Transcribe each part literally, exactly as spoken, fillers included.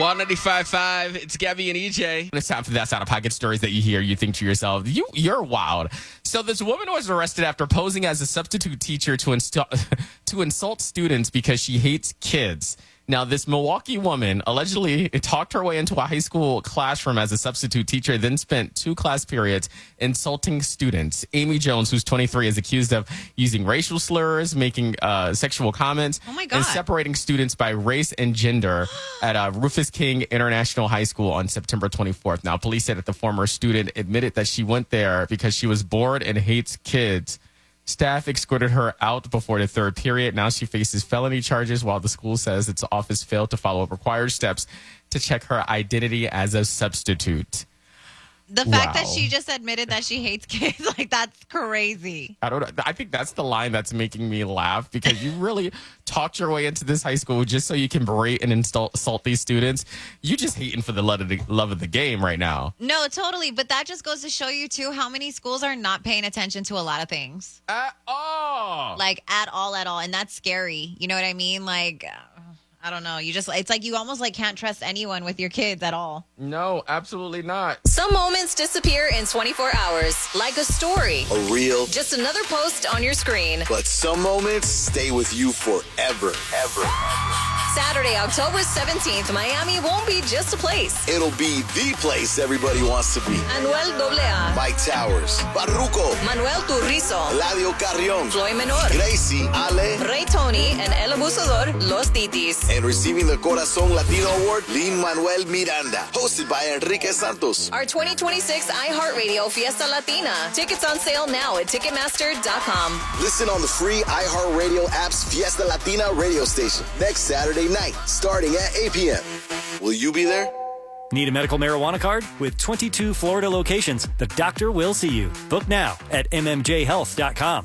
one ninety-five point five, it's Gabby and E J. It's time for That's Out of Pocket stories that you hear. You think to yourself, you, you're wild. So this woman was arrested after posing as a substitute teacher to, insta- to insult students because she hates kids. Now, this Milwaukee woman allegedly talked her way into a high school classroom as a substitute teacher, then spent two class periods insulting students. Amy Jones, who's twenty-three, is accused of using racial slurs, making uh, sexual comments, oh my God. and separating students by race and gender at uh, Rufus King International High School on September twenty-fourth. Now, police said that the former student admitted that she went there because she was bored and hates kids. Staff escorted her out before the third period. Now she faces felony charges while the school says its office failed to follow required steps to check her identity as a substitute. The fact Wow. that she just admitted that she hates kids, like, that's crazy. I don't know. I think that's the line that's making me laugh because you really talked your way into this high school just so you can berate and insult, insult these students. You just hating for the love of the, love of the game right now. No, totally. But that just goes to show you, too, how many schools are not paying attention to a lot of things. At all. Like, at all, at all. And that's scary. You know what I mean? Like, uh, I don't know. You just, it's like you almost like can't trust anyone with your kids at all. No, absolutely not. Some moments disappear in twenty-four hours, like a story. A reel. Just another post on your screen. But some moments stay with you forever. Ever. Saturday, October seventeenth, Miami won't be just a place. It'll be the place everybody wants to be. Anuel A A, Mike Towers, Barruco, Manuel Turizo, Eladio Carrion, Floy Menor, Gracie, Ale, Ray Tony, and El Abusador, Los Titis. and receiving the Corazon Latino Award, Lin-Manuel Miranda. Hosted by Enrique Santos. Our twenty twenty-six iHeartRadio Fiesta Latina. Tickets on sale now at Ticketmaster dot com. Listen on the free iHeartRadio app's Fiesta Latina radio station next Saturday night, starting at eight p.m. Will you be there? Need a medical marijuana card? With twenty-two Florida locations, the doctor will see you. Book now at M M J health dot com.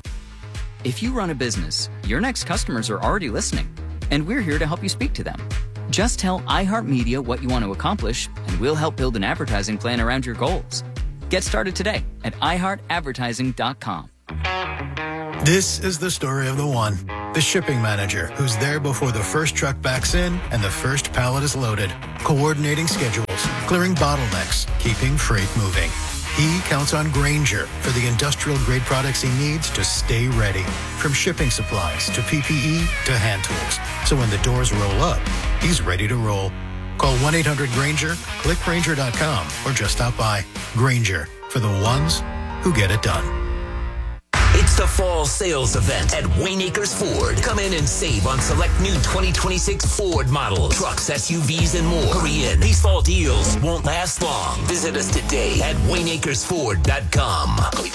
If you run a business, your next customers are already listening, and we're here to help you speak to them. Just tell iHeartMedia what you want to accomplish, and we'll help build an advertising plan around your goals. Get started today at i heart advertising dot com. This is the story of the one, the shipping manager who's there before the first truck backs in and the first pallet is loaded, coordinating schedules, clearing bottlenecks, keeping freight moving. He counts on Grainger for the industrial-grade products he needs to stay ready, from shipping supplies to P P E to hand tools. So when the doors roll up, he's ready to roll. Call one eight hundred Grainger, click Grainger dot com, or just stop by. Grainger, for the ones who get it done. It's the fall sales event at Wayne Acres Ford. Come in and save on select new twenty twenty-six Ford models, trucks, S U Vs, and more. Hurry in. These fall deals won't last long. Visit us today at Wayne Acres Ford dot com.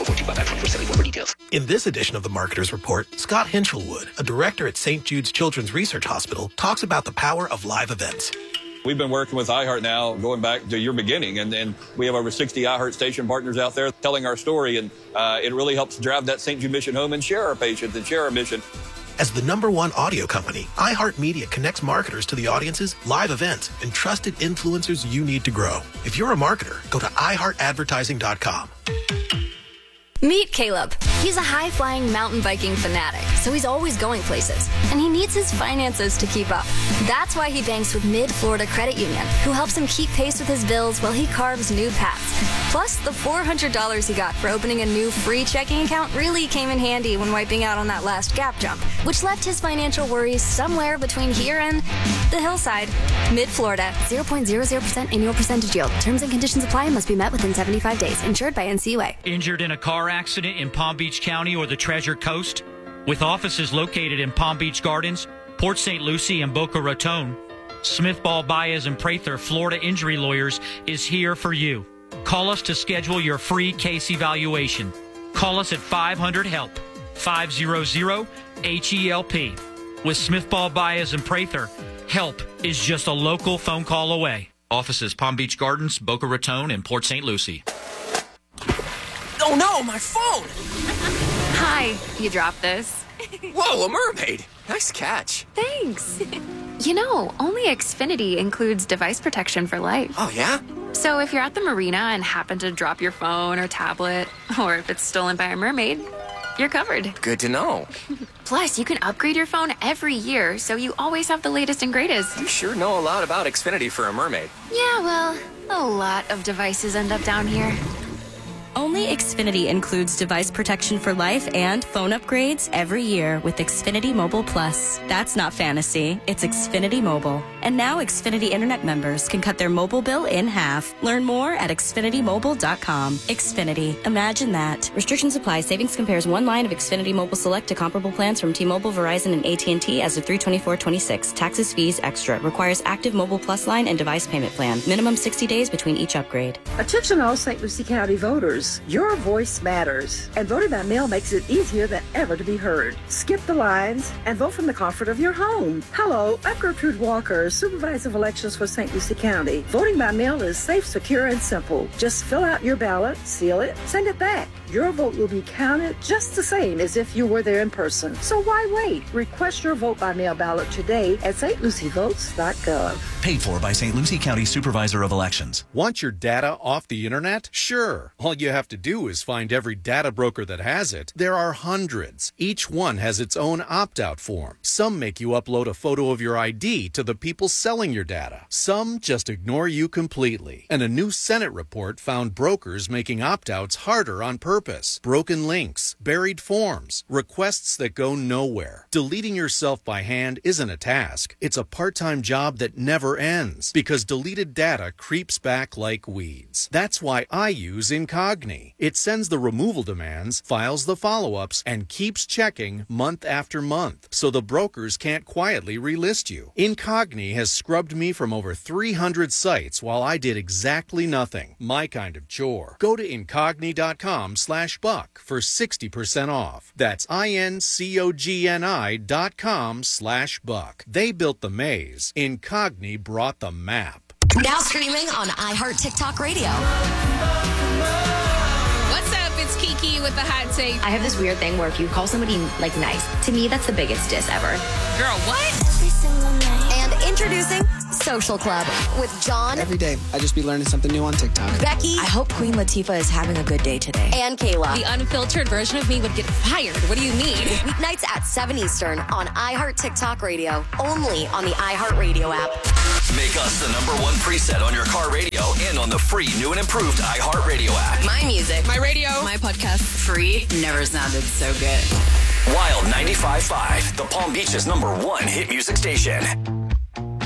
In this edition of the Marketer's Report, Scott Hinchelwood, a director at Saint Jude's Children's Research Hospital, talks about the power of live events. We've been working with iHeart now going back to your beginning, and, and we have over sixty iHeart station partners out there telling our story, and uh, it really helps drive that Saint Jude mission home and share our patients and share our mission. As the number one audio company, iHeartMedia connects marketers to the audiences, live events, and trusted influencers you need to grow. If you're a marketer, go to i heart advertising dot com. Meet Caleb. He's a high-flying mountain biking fanatic, so he's always going places, and he needs his finances to keep up. That's why he banks with Mid-Florida Credit Union, who helps him keep pace with his bills while he carves new paths. Plus, the four hundred dollars he got for opening a new free checking account really came in handy when wiping out on that last gap jump, which left his financial worries somewhere between here and the hillside. Mid-Florida, zero point zero zero percent annual percentage yield. Terms and conditions apply and must be met within seventy-five days. Insured by N C U A. Injured in a car accident in Palm Beach County or the Treasure Coast? With offices located in Palm Beach Gardens, Port Saint Lucie, and Boca Raton, Smith Ball Baez and Prather Florida Injury Lawyers is here for you. Call us to schedule your free case evaluation. Call us at five hundred HELP, five hundred H E L P. With Smith Ball Baez and Prather, help is just a local phone call away. Offices Palm Beach Gardens, Boca Raton, and Port Saint Lucie. Oh no, my phone! Hi, you dropped this. Whoa, a mermaid! Nice catch. Thanks. You know, only Xfinity includes device protection for life. Oh, yeah? So if you're at the marina and happen to drop your phone or tablet, or if it's stolen by a mermaid, you're covered. Good to know. Plus, you can upgrade your phone every year, so you always have the latest and greatest. You sure know a lot about Xfinity for a mermaid. Yeah, well, a lot of devices end up down here. Only Xfinity includes device protection for life and phone upgrades every year with Xfinity Mobile Plus. That's not fantasy, it's Xfinity Mobile. And now Xfinity Internet members can cut their mobile bill in half. Learn more at Xfinity Mobile dot com. Xfinity, imagine that. Restrictions apply. Savings compares one line of Xfinity Mobile Select to comparable plans from T-Mobile, Verizon, and A T and T as of three twenty-four twenty-six. Taxes, fees, extra. Requires active Mobile Plus line and device payment plan. Minimum sixty days between each upgrade. Attention all Saint Lucie County voters. Your voice matters, and voting by mail makes it easier than ever to be heard. Skip the lines and vote from the comfort of your home. Hello, I'm Gertrude Walker, Supervisor of Elections for Saint Lucie County. Voting by mail is safe, secure, and simple. Just fill out your ballot, seal it, send it back. Your vote will be counted just the same as if you were there in person. So why wait? Request your vote by mail ballot today at st lucie votes dot gov. Paid for by Saint Lucie County Supervisor of Elections. Want your data off the internet? Sure. All you have to do is find every data broker that has it. There are hundreds. Each one has its own opt-out form. Some make you upload a photo of your I D to the people selling your data. Some just ignore you completely. And a new Senate report found brokers making opt-outs harder on purpose. Broken links, buried forms, requests that go nowhere. Deleting yourself by hand isn't a task. It's a part-time job that never ends because deleted data creeps back like weeds. That's why I use Incogni. It sends the removal demands, files the follow-ups, and keeps checking month after month so the brokers can't quietly relist you. Incogni has scrubbed me from over three hundred sites while I did exactly nothing. My kind of chore. Go to incogni dot com slash buck for sixty percent off. That's I-N-C-O-G-N-I dot com slash buck. They built the maze. Incogni brought the map. Now streaming on iHeart TikTok Radio. What's up? It's Kiki with the hot take. I have this weird thing where if you call somebody like nice, to me that's the biggest diss ever. Girl, what? And introducing Social Club with John. Every day, I just be learning something new on TikTok. Becky. I hope Queen Latifah is having a good day today. And Kayla. The unfiltered version of me would get fired. What do you mean? Weeknights at seven Eastern on iHeart TikTok Radio. Only on the iHeart Radio app. Make us the number one preset on your car radio and on the free new and improved iHeart Radio app. My music. My radio. My podcast. Free. Never sounded so good. Wild ninety-five point five, the Palm Beach's number one hit music station.